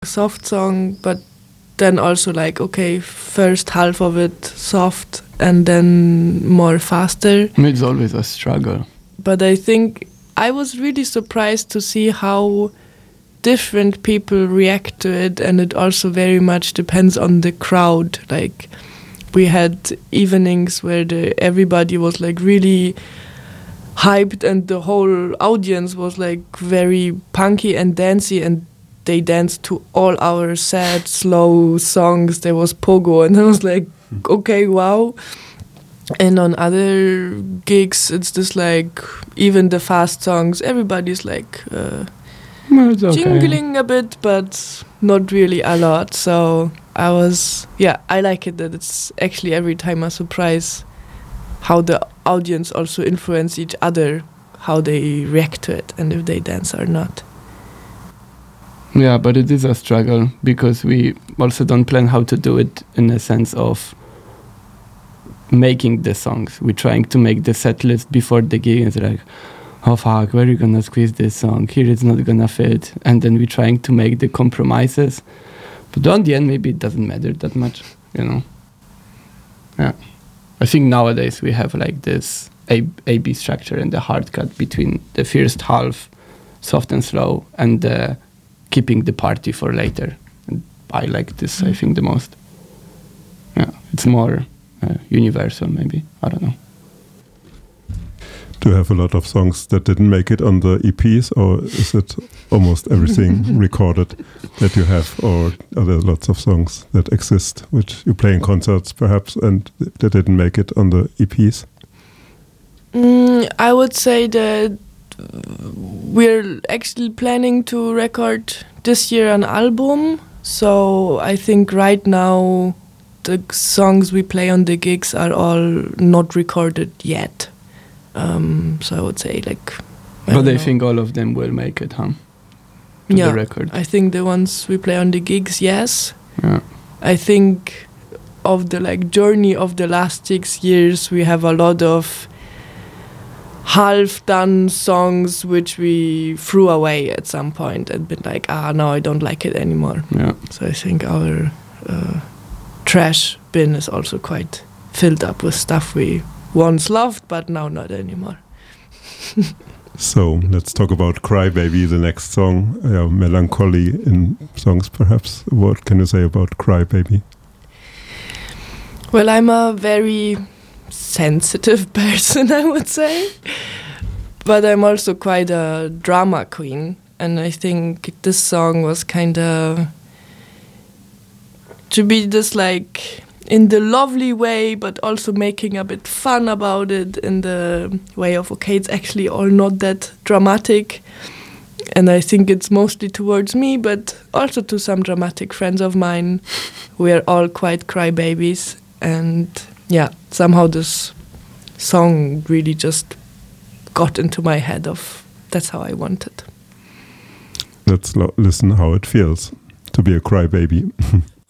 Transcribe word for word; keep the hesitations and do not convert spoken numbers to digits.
soft song, but then also like, okay, first half of it soft and then more faster. It's always a struggle. But I think I was really surprised to see how different people react to it, and it also very much depends on the crowd. Like we had evenings where the, everybody was like really hyped and the whole audience was like very punky and dancey, and they danced to all our sad, slow songs. There was pogo, and I was like, okay, wow. And on other gigs, it's just like, even the fast songs, everybody's like uh, well, it's okay. jingling a bit, but not really a lot. So I was, yeah, I like it that it's actually every time a surprise how the audience also influence each other, how they react to it, and if they dance or not. Yeah, but it is a struggle because we also don't plan how to do it in a sense of making the songs. We're trying to make the set list before the gig. It's like, oh fuck, where are you gonna squeeze this song? Here it's not gonna fit. And then we're trying to make the compromises. But on the end, maybe it doesn't matter that much, you know? Yeah. I think nowadays we have like this A, A B structure and the hard cut between the first half, soft and slow, and the keeping the party for later. And I like this, mm. I think, the most. Yeah, it's more uh, universal, maybe. I don't know. Do you have a lot of songs that didn't make it on the E Ps, or is it almost everything recorded that you have, or are there lots of songs that exist which you play in concerts perhaps and that didn't make it on the E Ps? Mm, I would say that we're actually planning to record this year an album, so I think right now the songs we play on the gigs are all not recorded yet. Um, so I would say like... I but I know. think all of them will make it, huh? To yeah, the record. I think the ones we play on the gigs, yes. Yeah. I think of the like journey of the last six years, we have a lot of half-done songs which we threw away at some point and been like, ah, no, I don't like it anymore. Yeah. So I think our uh, trash bin is also quite filled up with stuff we once loved, but now not anymore. So let's talk about Cry Baby, the next song. Uh, melancholy in songs, perhaps. What can you say about Cry Baby? Well, I'm a very sensitive person, I would say, but I'm also quite a drama queen, and I think this song was kind of to be just like in the lovely way, but also making a bit fun about it in the way of, okay, it's actually all not that dramatic, and I think it's mostly towards me, but also to some dramatic friends of mine. We are all quite crybabies, and yeah, somehow this song really just got into my head of that's how I want it. Let's lo- listen how it feels to be a crybaby.